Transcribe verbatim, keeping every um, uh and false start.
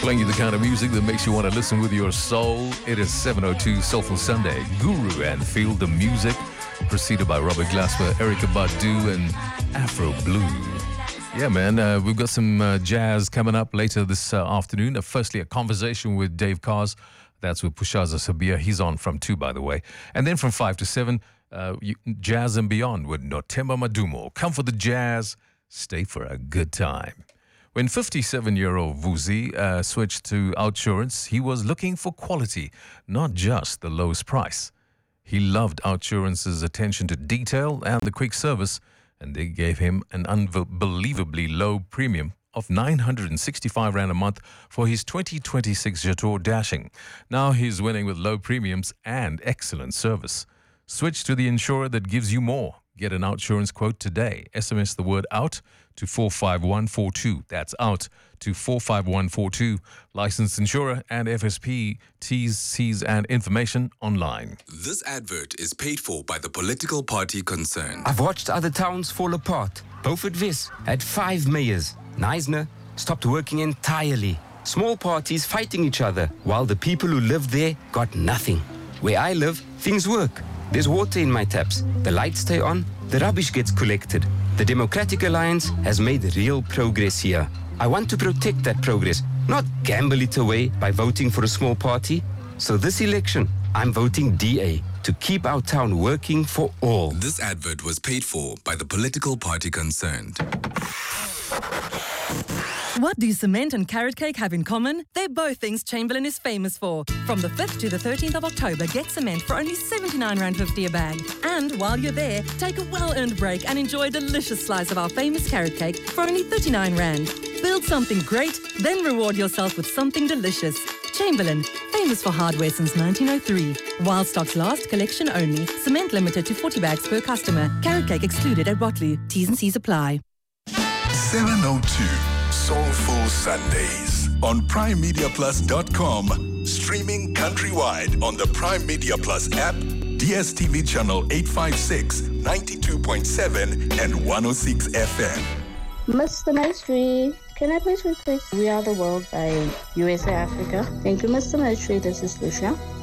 Playing you the kind of music that makes you want to listen with your soul. It is seven oh two Soulful Sunday. Guru and Feel the Music, preceded by Robert Glasper, Erykah Badu, and Afro Blue. Yeah, man, uh, we've got some uh, jazz coming up later this uh, afternoon. Uh, firstly, a conversation with Dave Kars. That's with Pushaza Sabia. He's on from two, by the way. And then from five to seven, uh, you, Jazz and Beyond with Nothemba Madumo. Come for the jazz, stay for a good time. When fifty-seven-year-old Vusi uh, switched to Outsurance, he was looking for quality, not just the lowest price. He loved Outsurance's attention to detail and the quick service, and they gave him an unbelievably low premium of nine hundred sixty-five rand a month for his twenty twenty-six Jetour Dashing. Now he's winning with low premiums and excellent service. Switch to the insurer that gives you more. Get an Outsurance quote today. S M S the word out to four five one four two. That's out to four five one four two. Licensed insurer and F S P, T's, C's and information online. This advert is paid for by the political party concerned. I've watched other towns fall apart. Beaufort Wes had five mayors. Knysna stopped working entirely. Small parties fighting each other while the people who lived there got nothing. Where I live, things work. There's water in my taps. The lights stay on. The rubbish gets collected. The Democratic Alliance has made real progress here. I want to protect that progress, not gamble it away by voting for a small party. So this election, I'm voting D A to keep our town working for all. This advert was paid for by the political party concerned. What do cement and carrot cake have in common? They're both things Chamberlain is famous for. From the fifth to the thirteenth of October, get cement for only seventy-nine rand fifty a bag. And while you're there, take a well-earned break and enjoy a delicious slice of our famous carrot cake for only thirty-nine rand. Build something great, then reward yourself with something delicious. Chamberlain, famous for hardware since nineteen oh three. While stocks last, collection only. Cement limited to forty bags per customer. Carrot cake excluded at Watloo. T's and C's apply. seven oh two Soulful Sundays on prime media plus dot com. Streaming countrywide on the Prime Media Plus app, D S T V channel eight fifty-six, ninety-two point seven and one oh six F M. Mister Maestri, can I please request We Are the World by U S A Africa? Thank you, Mister Maestri. This is Lucia.